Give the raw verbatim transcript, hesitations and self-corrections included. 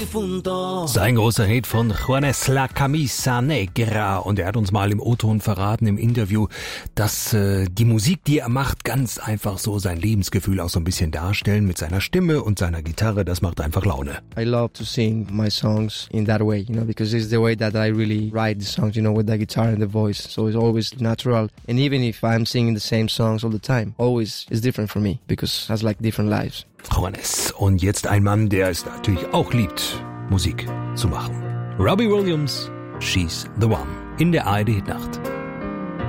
difunto. Sein großer Hit von Juanes La Camisa Negra. Und er hat uns mal im O-Ton verraten im Interview, dass äh, die Musik, die er macht, ganz einfach so sein Lebensgefühl auch so ein bisschen darstellen mit seiner Stimme und seiner Gitarre. Das macht einfach Laune. I love to sing my songs in that way, you know, because it's the way that I really write the songs, you know, with the guitar and the voice. So it's always natural. And even if I'm singing the same songs all the time, always it's different for me because it has like different lives. Juanes. Und jetzt ein Mann, der es natürlich auch liebt, Musik zu machen. Robbie Williams, She's the One. In der A R D Hitnacht.